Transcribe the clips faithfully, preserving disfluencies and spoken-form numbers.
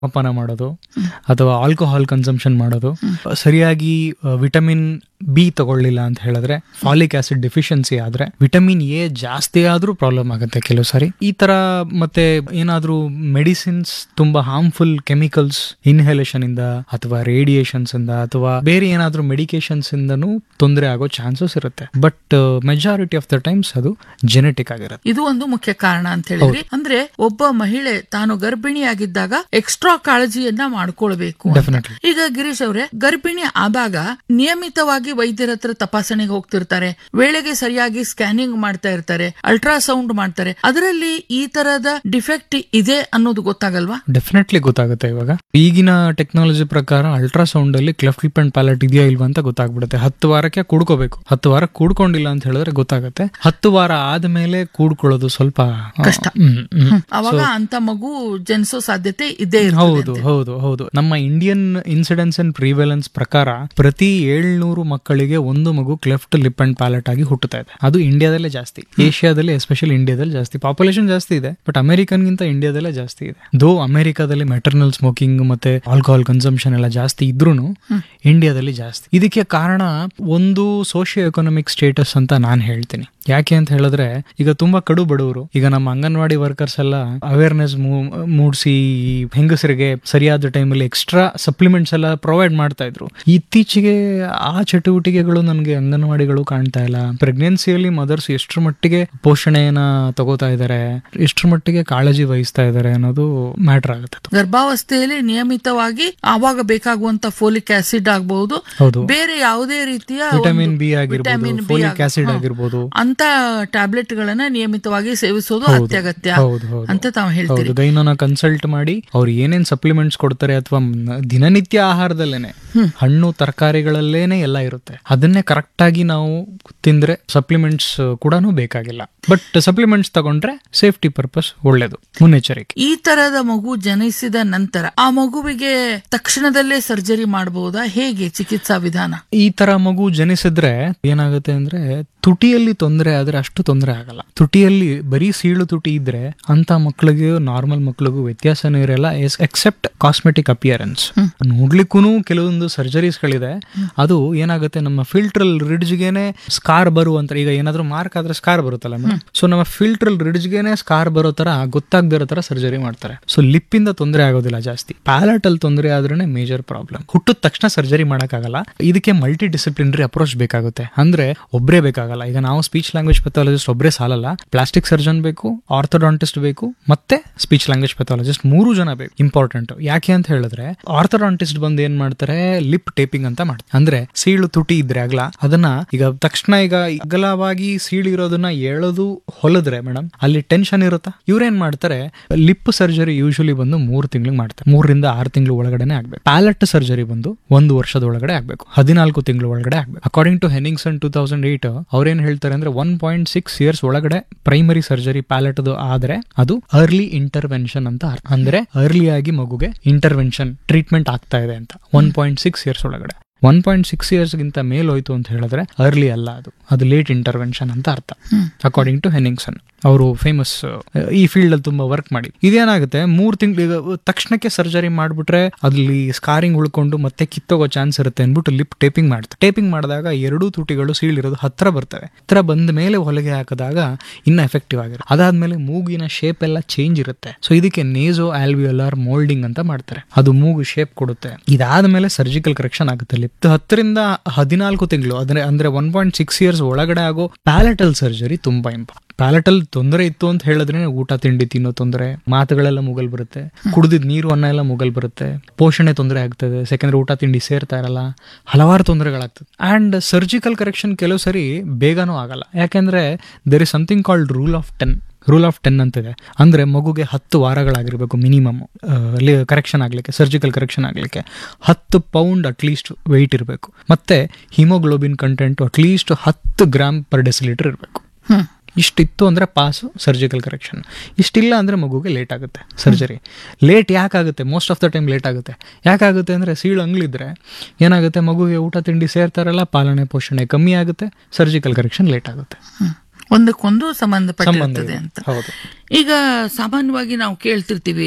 ಮಪಾನ ಮಾಡೋದು ಅಥವಾ alcohol consumption ಮಾಡೋದು, ಸರಿಯಾಗಿ ವಿಟಮಿನ್ ಬಿ ತಗೊಳ್ಳಿಲ್ಲ ಅಂತ ಹೇಳಿದ್ರೆ, ಫಾಲಿಕ್ ಆಸಿಡ್ ಡೆಫಿಷಿಯನ್ಸಿ ಆದ್ರೆ, ವಿಟಮಿನ್ ಎ ಜಾಸ್ತಿ ಆದ್ರೂ ಪ್ರಾಬ್ಲಮ್ ಆಗುತ್ತೆ ಕೆಲವು ಸಾರಿ. ಈ ತರ ಮತ್ತೆ ಏನಾದ್ರೂ ಮೆಡಿಸಿನ್ಸ್ ತುಂಬಾ ಹಾರ್ಮ್ಫುಲ್ ಕೆಮಿಕಲ್ಸ್ ಇನ್ಹೇಲೇಷನ್ ಇಂದ ಅಥವಾ ರೇಡಿಯೇಷನ್ಸ್ ಇಂದ ಅಥವಾ ಬೇರೆ ಏನಾದ್ರೂ ಮೆಡಿಕೇಶನ್ಸ್ ಇಂದನೂ ತೊಂದರೆ ಆಗೋ ಚಾನ್ಸಸ್ ಇರುತ್ತೆ. But majority of the times ಅದು ಜೆನೆಟಿಕ್ ಆಗಿರುತ್ತೆ. ಇದು ಒಂದು ಮುಖ್ಯ ಕಾರಣ ಅಂತ ಹೇಳಿದ್ರಿ. ಅಂದ್ರೆ ಒಬ್ಬ ಮಹಿಳೆ ತಾನು ಗರ್ಭಿಣಿಯಾಗಿದ್ದಾಗ ಎಕ್ಸ್ಟ್ರಾ ಕಾಳಜಿಯನ್ನ ಮಾಡ್ಕೊಳ್ಬೇಕು. ಈಗ ಗಿರೀಶ್ ಅವರೇ, ಗರ್ಭಿಣಿ ಆದಾಗ ನಿಯಮಿತವಾಗಿ ವೈದ್ಯರ ಹತ್ರ ತಪಾಸಣೆಗೆ ಹೋಗ್ತಿರ್ತಾರೆ, ವೇಳೆಗೆ ಸರಿಯಾಗಿ ಸ್ಕ್ಯಾನಿಂಗ್ ಮಾಡ್ತಾ ಇರ್ತಾರೆ, ಅಲ್ಟ್ರಾಸೌಂಡ್ ಮಾಡ್ತಾರೆ. ಅದರಲ್ಲಿ ಈ ತರದ ಡಿಫೆಕ್ಟ್ ಇದೆ ಅನ್ನೋದು ಗೊತ್ತಾಗಲ್ವಾ? ಡೆಫಿನೆಟ್ಲಿ ಗೊತ್ತಾಗುತ್ತೆ. ಇವಾಗ ಈಗಿನ ಟೆಕ್ನಾಲಜಿ ಪ್ರಕಾರ ಅಲ್ಟ್ರಾಸೌಂಡ್ ಅಲ್ಲಿ ಕ್ಲೆಫ್ಟ್ ಲಿಪ್ ಅಂಡ್ ಪ್ಯಾಲೆಟ್ ಇದೆಯಾ ಇಲ್ವಾ ಅಂತ ಗೊತ್ತಾಗ್ಬಿಡುತ್ತೆ. ಹತ್ತು ವಾರಕ್ಕೆ ಕೂಡ್ಕೋಬೇಕು. ಹತ್ತು ವಾರ ಕೂಡ್ಕೊಂಡಿಲ್ಲ ಅಂತ ಹೇಳಿದ್ರೆ ಗೊತ್ತಾಗುತ್ತೆ. ಹತ್ತು ವಾರ ಆದ್ಮೇಲೆ ಕೂಡ್ಕೊಳ್ಳೋದು ಸ್ವಲ್ಪ ಕಷ್ಟ. ಅವಾಗ ಅಂತ ಮಗು ಜನಿಸೋ ಸಾಧ್ಯತೆ ಇದೆ. ಹೌದು ಹೌದು ಹೌದು. ನಮ್ಮ ಇಂಡಿಯನ್ ಇನ್ಸಿಡೆನ್ಸ್ ಅಂಡ್ ಪ್ರಿವೆಲೆನ್ಸ್ ಪ್ರಕಾರ ಪ್ರತಿ ಏಳ್ನೂರು ಮಕ್ಕಳಿಗೆ ಒಂದು ಮಗು ಕ್ಲೆಫ್ಟ್ ಲಿಪ್ ಅಂಡ್ ಪ್ಯಾಲೆಟ್ ಆಗಿ ಹುಟ್ಟುತ್ತಾ ಇದೆ. ಅದು ಇಂಡಿಯಾದಲ್ಲೇ ಜಾಸ್ತಿ, ಏಷ್ಯಾದಲ್ಲಿ ಎಸ್ಪೆಷಲಿ ಇಂಡಿಯಾದಲ್ಲಿ ಜಾಸ್ತಿ. ಪಾಪ್ಯುಲೇಷನ್ ಜಾಸ್ತಿ ಇದೆ, ಬಟ್ ಅಮೆರಿಕನ್ ಗಿಂತ ಇಂಡಿಯಾದಲ್ಲೇ ಜಾಸ್ತಿ ಇದೆ. ದೋ ಅಮೆರಿಕಾದಲ್ಲಿ ಮೆಟರ್ನಲ್ ಸ್ಮೋಕಿಂಗ್ ಮತ್ತೆ ಆಲ್ಕೋಹಾಲ್ ಕನ್ಸಂಪ್ಷನ್ ಎಲ್ಲ ಜಾಸ್ತಿ ಇದ್ರೂನು ಇಂಡಿಯಾದಲ್ಲಿ ಜಾಸ್ತಿ. ಇದಕ್ಕೆ ಕಾರಣ ಒಂದು ಸೋಶಿಯೋ ಎಕನಾಮಿಕ್ ಸ್ಟೇಟಸ್ ಅಂತ ನಾನು ಹೇಳ್ತೀನಿ. ಯಾಕೆ ಅಂತ ಹೇಳಿದ್ರೆ, ಈಗ ತುಂಬಾ ಕಡು ಬಡವರು, ಈಗ ನಮ್ಮ ಅಂಗನವಾಡಿ ವರ್ಕರ್ಸ್ ಎಲ್ಲ ಅವೇರ್ನೆಸ್ ಮೂಡಿಸಿ ಹೆಂಗಸರಿಗೆ ಸರಿಯಾದ ಟೈಮಲ್ಲಿ ಎಕ್ಸ್ಟ್ರಾ ಸಪ್ಲಿಮೆಂಟ್ಸ್ ಎಲ್ಲ ಪ್ರೊವೈಡ್ ಮಾಡ್ತಾ ಇದ್ರು. ಇತ್ತೀಚೆಗೆ ಆ ಚಟುವಟಿಕೆಗಳು ನನಗೆ ಅಂಗನವಾಡಿಗಳು ಕಾಣ್ತಾ ಇಲ್ಲ. ಪ್ರೆಗ್ನೆನ್ಸಿಯಲ್ಲಿ ಮದರ್ಸ್ ಎಷ್ಟರ ಮಟ್ಟಿಗೆ ಪೋಷಣೆಯನ್ನ ತಗೋತಾ ಇದಾರೆ, ಎಷ್ಟರ ಮಟ್ಟಿಗೆ ಕಾಳಜಿ ವಹಿಸ್ತಾ ಇದಾರೆ ಅನ್ನೋದು ಮ್ಯಾಟರ್ ಆಗುತ್ತೆ. ಗರ್ಭಾವಸ್ಥೆಯಲ್ಲಿ ನಿಯಮಿತವಾಗಿ ಆವಾಗ ಬೇಕಾಗುವಂತ ಫೋಲಿಕ್ ಆಸಿಡ್ ಆಗಬಹುದು, ಬೇರೆ ಯಾವುದೇ ರೀತಿಯ ವಿಟಮಿನ್ ಬಿ ಆಗಿರ್ಬೋದು, ಫೋಲಿಕ್ ಆಸಿಡ್ ಆಗಿರ್ಬೋದು, ಅಂತ ಟ್ಯಾಬ್ಲೆಟ್ ಗಳನ್ನ ನಿಯಮಿತವಾಗಿ ಸೇವಿಸೋದು ಅತ್ಯಗತ್ಯ ಅಂತ ತಾವು ಹೇಳ್ತೀವಿ. ಗೈನೋನ ಕನ್ಸಲ್ಟ್ ಮಾಡಿ ಅವ್ರು ಏನೇನ್ ಸಪ್ಲಿಮೆಂಟ್ಸ್ ಕೊಡ್ತಾರೆ ಅಥವಾ ದಿನನಿತ್ಯ ಆಹಾರದಲ್ಲೇನೆ ಹಣ್ಣು ತರಕಾರಿಗಳಲ್ಲೇನೆ ಎಲ್ಲ ಇರುತ್ತೆ, ಅದನ್ನೇ ಕರೆಕ್ಟ್ ಆಗಿ ನಾವು ತಿಂದ್ರೆ ಸಪ್ಲಿಮೆಂಟ್ಸ್ ಕೂಡ ಬೇಕಾಗಿಲ್ಲ. ಬಟ್ ಸಪ್ಲಿಮೆಂಟ್ಸ್ ತಗೊಂಡ್ರೆ ಸೇಫ್ಟಿ ಪರ್ಪಸ್ ಒಳ್ಳೇದು, ಮುನ್ನೆಚ್ಚರಿಕೆ. ಈ ತರದ ಮಗು ಜನಿಸಿದ ನಂತರ ಆ ಮಗುವಿಗೆ ತಕ್ಷಣದಲ್ಲೇ ಸರ್ಜರಿ ಮಾಡಬಹುದಾ? ಹೇಗೆ ಚಿಕಿತ್ಸಾ ವಿಧಾನ? ಈ ತರ ಮಗು ಜನಿಸಿದ್ರೆ ಏನಾಗುತ್ತೆ ಅಂದ್ರೆ, ತುಟಿಯಲ್ಲಿ ತೊಂದರೆ ಆದ್ರೆ ಅಷ್ಟು ತೊಂದರೆ ಆಗಲ್ಲ. ತುಟಿಯಲ್ಲಿ ಬರೀ ಸೀಳು ತುಟಿ ಇದ್ರೆ ಅಂತ ಮಕ್ಕಳಿಗೆ ನಾರ್ಮಲ್ ಮಕ್ಕಳಿಗೂ ವ್ಯತ್ಯಾಸನೇ ಇರಲ್ಲ, ಎಕ್ಸೆಪ್ಟ್ ಕಾಸ್ಮೆಟಿಕ್ ಅಪಿಯರೆನ್ಸ್. ನೋಡ್ಲಿಕ್ಕೂ ಕೆಲವೊಂದು ಸರ್ಜರೀಸ್ ಗಳಿದೆ. ಅದು ಏನಾಗುತ್ತೆ, ನಮ್ಮ ಫಿಲ್ಟ್ರಲ್ ರಿಡ್ಜ್ಗೆನೆ ಸ್ಕಾರ್ ಬರುವಂತ, ಈಗ ಏನಾದ್ರೂ ಮಾರ್ಕ್ ಆದ್ರೆ ಸ್ಕಾರ್ ಬರುತ್ತಲ್ಲ ಮೇಡಮ್, ಸೊ ನಮ್ಮ ಫಿಲ್ಟ್ರಲ್ ರಿಡ್ಜ್ಗೆನೆ ಸ್ಕಾರ್ ಬರೋ ತರ ಗೊತ್ತಾಗದಿರೋ ತರ ಸರ್ಜರಿ ಮಾಡ್ತಾರೆ. ಸೊ ಲಿಪ್ ಇಂದ ತೊಂದರೆ ಆಗೋದಿಲ್ಲ ಜಾಸ್ತಿ, ಪ್ಯಾಲೆಟ್ ಅಲ್ಲಿ ತೊಂದರೆ ಆದ್ರೇನೆ ಮೇಜರ್ ಪ್ರಾಬ್ಲಮ್. ಹುಟ್ಟಿದ ತಕ್ಷಣ ಸರ್ಜರಿ ಮಾಡಕ್ಕಾಗಲ್ಲ. ಇದಕ್ಕೆ ಮಲ್ಟಿ ಡಿಸಿಪ್ಲಿನರಿ ಅಪ್ರೋಚ್ ಬೇಕಾಗುತ್ತೆ. ಅಂದ್ರೆ ಒಬ್ಬರೇ ಬೇಕಾಗಲ್ಲ. ಈಗ ನಾವು ಸ್ಪೀಚ್ ಲ್ಯಾಂಗ್ವೇಜ್ ಪೆಥಾಲಜಿಸ್ಟ್ ಒಬ್ಬರೇ ಸಾಲಲ್ಲ, ಪ್ಲಾಸ್ಟಿಕ್ ಸರ್ಜನ್ ಬೇಕು, ಆರ್ಥೋಡಾಂಟಿಸ್ಟ್ ಬೇಕು, ಮತ್ತೆ ಸ್ಪೀಚ್ ಲ್ಯಾಂಗ್ವೇಜ್ ಪೆಥಾಲಜಿಸ್ಟ್, ಮೂರು ಜನ ಬೇಕು. ಇಂಪಾರ್ಟೆಂಟ್. ಯಾಕೆ ಅಂತ ಹೇಳಿದ್ರೆ, ಆರ್ಥೋಡಾಂಟಿಸ್ಟ್ ಬಂದು ಏನ್ ಮಾಡ್ತಾರೆ, ಲಿಪ್ ಟೇಪಿಂಗ್ ಅಂತ ಮಾಡ್ತಾರೆ. ಅಂದ್ರೆ ಸೀಳು ತುಟಿ ಇದ್ರೆ ಅಗಲ, ಅದನ್ನ ಈಗ ತಕ್ಷಣ ಈಗ ಅಗಲವಾಗಿ ಸೀಳಿರೋದನ್ನ ಎಳೋದು ಹೊಲದ್ರೆ ಮೇಡಮ್, ಅಲ್ಲಿ ಟೆನ್ಷನ್ ಇರುತ್ತಾ, ಇವ್ರೇನ್ ಮಾಡ್ತಾರೆ, ಲಿಪ್ ಸರ್ಜರಿ ಯೂಶಲಿ ಬಂದು ಮೂರು ತಿಂಗಳಿಗೆ ಮಾಡ್ತಾರೆ. ಮೂರರಿಂದ ಆರು ತಿಂಗಳು ಒಳಗಡೆ ಆಗ್ಬೇಕು. ಪ್ಯಾಲೆಟ್ ಸರ್ಜರಿ ಬಂದು ಒಂದು ವರ್ಷದ ಒಳಗಡೆ ಆಗ್ಬೇಕು, ಹದಿನಾಲ್ಕು ತಿಂಗಳು ಒಳಗಡೆ ಆಗ್ಬೇಕು. According to ಹೆನಿಂಗ್ಸನ್ two thousand eight ಅವ್ರೇನ್ ಹೇಳ್ತಾರೆ ಅಂದ್ರೆ, ಒನ್ ಪಾಯಿಂಟ್ ಸಿಕ್ಸ್ ಇಯರ್ಸ್ ಒಳಗಡೆ ಪ್ರೈಮರಿ ಸರ್ಜರಿ ಪ್ಯಾಲೆಟ್ ಆದ್ರೆ ಅದು ಅರ್ಲಿ ಇಂಟರ್ವೆನ್ಷನ್ ಅಂತ ಅರ್ಥ. ಅಂದ್ರೆ ಅರ್ಲಿ ಆಗಿ ಮಗುಗೆ ಇಂಟರ್ವೆನ್ಷನ್ ಟ್ರೀಟ್ಮೆಂಟ್ ಆಗ್ತಾ ಇದೆ ಅಂತ. ಒನ್ ಪಾಯಿಂಟ್ ಸಿಕ್ಸ್ ಇಯರ್ಸ್ ಒಳಗಡೆ ಒನ್ ಪಾಯಿಂಟ್ ಸಿಕ್ಸ್ ಇಯರ್ಸ್ ಗಿಂತ ಮೇಲೋಯ್ತು ಅಂತ ಹೇಳಿದ್ರೆ ಅರ್ಲಿ ಅಲ್ಲ, ಅದು ಅದು ಲೇಟ್ ಇಂಟರ್ವೆನ್ಷನ್ ಅಂತ ಅರ್ಥ, ಅಕಾರ್ಡಿಂಗ್ ಟು ಹೆನಿಂಗ್ಸನ್. ಅವರು ಫೇಮಸ್ ಈ ಫೀಲ್ಡ್ ಅಲ್ಲಿ ತುಂಬಾ ವರ್ಕ್ ಮಾಡಿ. ಇದೇನಾಗುತ್ತೆ, ಮೂರ್ ತಿಂಗಳು ತಕ್ಷಣಕ್ಕೆ ಸರ್ಜರಿ ಮಾಡ್ಬಿಟ್ರೆ ಅಲ್ಲಿ ಸ್ಕಾರಿಂಗ್ ಉಳ್ಕೊಂಡು ಮತ್ತೆ ಕಿತ್ತೋಗೋ ಚಾನ್ಸ್ ಇರುತ್ತೆ ಅನ್ಬಿಟ್ಟು ಲಿಪ್ ಟೇಪಿಂಗ್ ಮಾಡ್ತಾರೆ. ಟೇಪಿಂಗ್ ಮಾಡಿದಾಗ ಎರಡೂ ತುಟಿಗಳು ಸೀಳಿರೋದು ಹತ್ರ ಬರ್ತವೆ. ಹತ್ರ ಬಂದ ಮೇಲೆ ಹೊಲಿಗೆ ಹಾಕಿದಾಗ ಇನ್ನ ಎಫೆಕ್ಟಿವ್ ಆಗಿರುತ್ತೆ. ಅದಾದ್ಮೇಲೆ ಮೂಗಿನ ಶೇಪ್ ಎಲ್ಲ ಚೇಂಜ್ ಇರುತ್ತೆ. ಸೊ ಇದಕ್ಕೆ ನೇಸೋ ಆಲ್ವಿಯೋಲಾರ್ ಮೋಲ್ಡಿಂಗ್ ಅಂತ ಮಾಡ್ತಾರೆ, ಅದು ಮೂಗು ಶೇಪ್ ಕೊಡುತ್ತೆ. ಇದಾದ್ಮೇಲೆ ಸರ್ಜಿಕಲ್ ಕರೆಕ್ಷನ್ ಆಗುತ್ತೆ. ಲಿಪ್ ಹತ್ತರಿಂದ ಹದಿನಾಲ್ಕು ತಿಂಗಳು ಅಂದ್ರೆ ಅಂದ್ರೆ ಒನ್ ಪಾಯಿಂಟ್ ಸಿಕ್ಸ್ ಇಯರ್ಸ್ ಒಳಗಡೆ ಆಗೋ ಪ್ಯಾಲೆಟಲ್ ಸರ್ಜರಿ ತುಂಬಾ ಇಂಪಾರ್ಟೆಂಟ್. ಪ್ಯಾಲೆಟಲ್ ತೊಂದರೆ ಇತ್ತು ಅಂತ ಹೇಳಿದ್ರೆ ಊಟ ತಿಂಡಿ ತಿನ್ನೋ ತೊಂದರೆ, ಮಾತುಗಳೆಲ್ಲ ಮುಗಲ್ ಬರುತ್ತೆ, ಕುಡಿದಿದ್ ನೀರು ಅನ್ನ ಎಲ್ಲ ಮುಗಲ್ ಬರುತ್ತೆ, ಪೋಷಣೆ ತೊಂದರೆ ಆಗ್ತದೆ, ಯಾಕಂದ್ರೆ ಊಟ ತಿಂಡಿ ಸೇರ್ತಾ ಇರಲ್ಲ, ಹಲವಾರು ತೊಂದರೆಗಳಾಗ್ತದೆ. ಅಂಡ್ ಸರ್ಜಿಕಲ್ ಕರೆಕ್ಷನ್ ಕೆಲವು ಸರಿ ಬೇಗನೂ ಆಗಲ್ಲ. ಯಾಕೆಂದ್ರೆ there is something called rule of ten rule of ten ಅಂತಿದೆ. ಅಂದ್ರೆ ಮಗುಗೆ ಹತ್ತು ವಾರಗಳಾಗಿರ್ಬೇಕು ಮಿನಿಮಮ್ ಕರೆಕ್ಷನ್ ಆಗ್ಲಿಕ್ಕೆ, ಸರ್ಜಿಕಲ್ ಕರೆಕ್ಷನ್ ಆಗ್ಲಿಕ್ಕೆ. ಹತ್ತು ಪೌಂಡ್ ಅಟ್ಲೀಸ್ಟ್ ವೆಯ್ಟ್ ಇರಬೇಕು, ಮತ್ತೆ ಹಿಮೋಗ್ಲೋಬಿನ್ ಕಂಟೆಂಟ್ ಅಟ್ಲೀಸ್ಟ್ ಹತ್ತು ಗ್ರಾಮ್ ಪರ್ ಡೆಸಿಲೀಟರ್ ಇರಬೇಕು. ಇಷ್ಟಿತ್ತು ಅಂದ್ರೆ ಪಾಸು ಸರ್ಜಿಕಲ್ ಕರೆಕ್ಷನ್. ಇಷ್ಟಿಲ್ಲ ಅಂದ್ರೆ ಮಗುಗೆ ಲೇಟ್ ಆಗುತ್ತೆ surgery. Late ಯಾಕಾಗುತ್ತೆ? Most of the time late ಆಗುತ್ತೆ. ಯಾಕಾಗುತ್ತೆ ಅಂದ್ರೆ ಸೀಳು ಅಂಗ್ಲಿದ್ರೆ ಏನಾಗುತ್ತೆ, ಮಗುಗೆ ಊಟ ತಿಂಡಿ ಸೇರ್ತಾರಲ್ಲ, ಪಾಲನೆ ಪೋಷಣೆ ಕಮ್ಮಿ ಆಗುತ್ತೆ, ಸರ್ಜಿಕಲ್ ಕರೆಕ್ಷನ್ ಲೇಟ್ ಆಗುತ್ತೆ. ಒಂದಕ್ಕೊಂದು ಸಂಬಂಧಪಟ್ಟಿರ್ತದೆ ಅಂತ. ಈಗ ಸಾಮಾನ್ಯವಾಗಿ ನಾವು ಕೇಳ್ತಿರ್ತೀವಿ,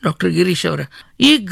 ಡಾಕ್ಟರ್ ಗಿರೀಶ್ ಅವರ. ಈ